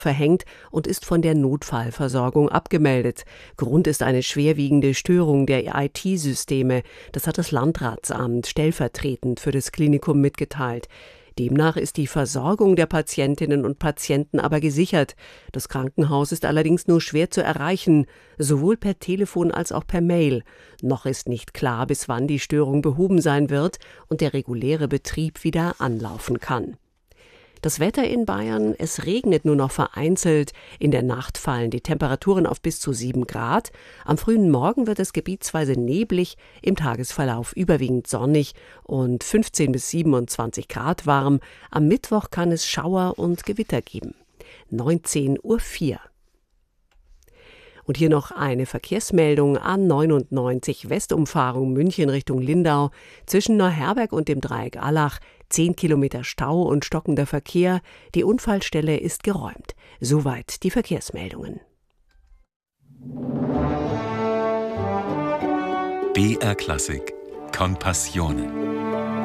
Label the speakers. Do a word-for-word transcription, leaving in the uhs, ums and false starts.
Speaker 1: verhängt und ist von der Notfallversorgung abgemeldet. Grund ist eine schwerwiegende Störung der I T-Systeme. Das hat das Landratsamt stellvertretend für das Klinikum mitgeteilt. Demnach ist die Versorgung der Patientinnen und Patienten aber gesichert. Das Krankenhaus ist allerdings nur schwer zu erreichen, sowohl per Telefon als auch per Mail. Noch ist nicht klar, bis wann die Störung behoben sein wird und der reguläre Betrieb wieder anlaufen kann. Das Wetter in Bayern, es regnet nur noch vereinzelt. In der Nacht fallen die Temperaturen auf bis zu sieben Grad. Am frühen Morgen wird es gebietsweise neblig, im Tagesverlauf überwiegend sonnig und fünfzehn bis siebenundzwanzig Grad warm. Am Mittwoch kann es Schauer und Gewitter geben. neunzehn Uhr vier. Und hier noch eine Verkehrsmeldung: A neunundneunzig Westumfahrung München Richtung Lindau. Zwischen Neuherberg und dem Dreieck Allach zehn Kilometer Stau und stockender Verkehr. Die Unfallstelle ist geräumt. Soweit die Verkehrsmeldungen.
Speaker 2: B R Klassik Compassione.